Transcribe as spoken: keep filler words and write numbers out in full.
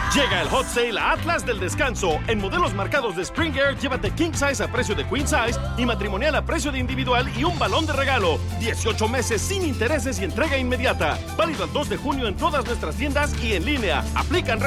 Llega el hot sale a Atlas del Descanso. En modelos marcados de Spring Air, llévate King Size a precio de Queen Size y matrimonial a precio de individual y un balón de regalo. dieciocho meses sin intereses y entrega inmediata. Válido el dos de junio en todas nuestras tiendas y en línea. Aplican